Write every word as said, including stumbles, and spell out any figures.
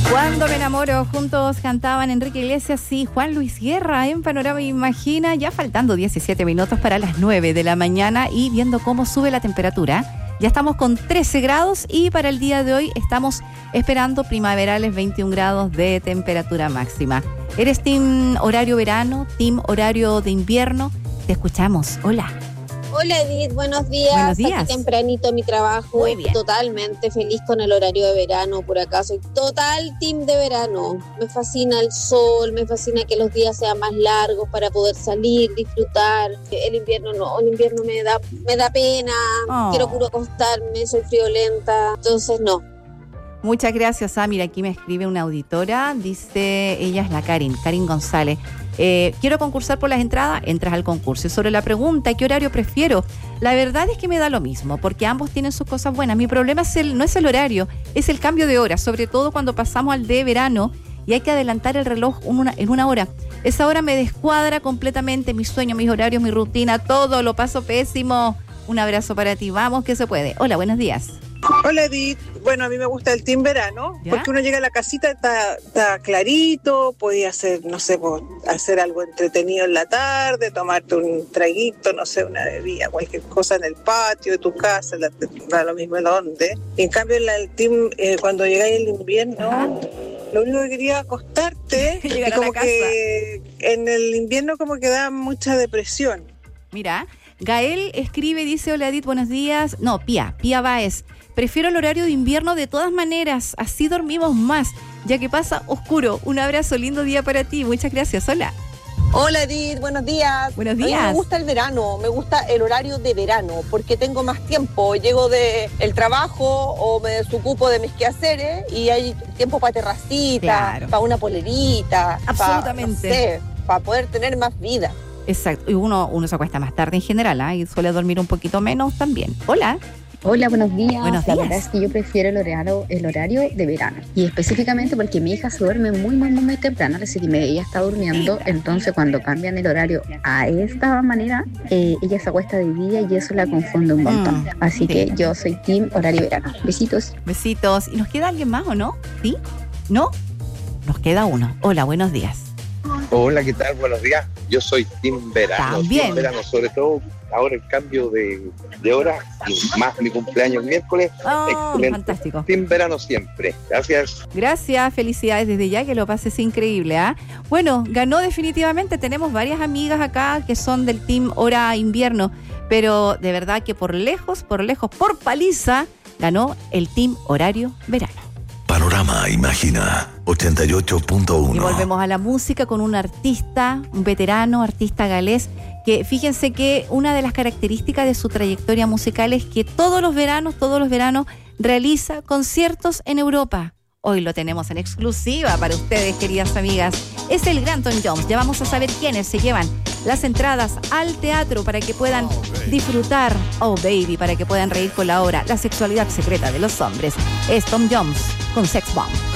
Cuando me enamoro, juntos cantaban Enrique Iglesias y Juan Luis Guerra en Panorama Imagina, ya faltando diecisiete minutos para las nueve de la mañana y viendo cómo sube la temperatura. Ya estamos con trece grados y para el día de hoy estamos esperando primaverales veintiún grados de temperatura máxima. ¿Eres team horario verano, team horario de invierno? Te escuchamos. Hola. Hola Edith, buenos días. Buenos días. Aquí tempranito mi trabajo. Muy bien. Totalmente feliz con el horario de verano por acá. Soy total team de verano. Me fascina el sol, me fascina que los días sean más largos para poder salir, disfrutar. El invierno no, el invierno me da, me da pena. Oh. Quiero puro acostarme, soy friolenta. Entonces no. Muchas gracias. Ah, mira, aquí me escribe una auditora. Dice, ella es la Karin, Karin González. Eh, quiero concursar por las entradas, entras al concurso. Y sobre la pregunta, ¿qué horario prefiero? La verdad es que me da lo mismo, porque ambos tienen sus cosas buenas. Mi problema es el, no es el horario, es el cambio de hora, sobre todo cuando pasamos al de verano y hay que adelantar el reloj una, en una hora. Esa hora me descuadra completamente mis sueños, mis horarios, mi rutina, todo, lo paso pésimo. Un abrazo para ti, vamos que se puede. Hola, buenos días. Hola Edith, bueno, a mí me gusta el team verano, ¿Ya? porque uno llega a la casita, está, está clarito, podía hacer, no sé, pues, hacer algo entretenido en la tarde, tomarte un traguito, no sé, una bebida, cualquier cosa en el patio de tu casa, la, da lo mismo en dónde. Y en cambio en la, el team, eh, cuando llegáis el invierno, Ajá. lo único que quería es acostarte, Llegar y a como la que en el invierno como que da mucha depresión. Mira, Gael escribe, dice, hola Edith, buenos días. No, Pía, Pía Baez. Prefiero el horario de invierno de todas maneras, así dormimos más, ya que pasa oscuro. Un abrazo, lindo día para ti, muchas gracias, hola. Hola Edith, buenos días. Buenos A mí días. me gusta el verano, me gusta el horario de verano, porque tengo más tiempo. Llego del trabajo o me desocupo de mis quehaceres y hay tiempo para terracita, Claro. para una polerita, Absolutamente. para, no sé, para poder tener más vida. Exacto, y uno, uno se acuesta más tarde en general, ¿eh? Y suele dormir un poquito menos también. Hola. Hola, buenos días. Buenos La días. verdad es que yo prefiero el horario, el horario de verano. Y específicamente porque mi hija se duerme muy, muy, muy, muy temprano. A las siete y media ella está durmiendo. Entonces, cuando cambian el horario a esta manera, eh, ella se acuesta de día y eso la confunde un montón. Mm, Así sí. que yo soy team horario verano. Besitos. Besitos. ¿Y nos queda alguien más o no? ¿Sí? ¿No? Nos queda uno. Hola, buenos días. Hola, ¿qué tal? Buenos días. Yo soy team verano. También. Team verano, sobre todo ahora el cambio de, de hora y más mi cumpleaños el miércoles. Oh, Excelente. fantástico. Team verano siempre. Gracias. Gracias, felicidades desde ya, que lo pases increíble, ¿ah? Bueno, ganó definitivamente, tenemos varias amigas acá que son del team hora invierno, pero de verdad que por lejos, por lejos, por paliza, ganó el team horario verano. Panorama Imagina ochenta y ocho punto uno. Y volvemos a la música con un artista, un veterano, artista galés, que fíjense que una de las características de su trayectoria musical es que todos los veranos, todos los veranos realiza conciertos en Europa. Hoy lo tenemos en exclusiva para ustedes, queridas amigas. Es el gran Tom Jones. Ya vamos a saber quiénes se llevan las entradas al teatro para que puedan disfrutar, oh baby, para que puedan reír con la obra La sexualidad secreta de los hombres. Es Tom Jones con Sex Bomb.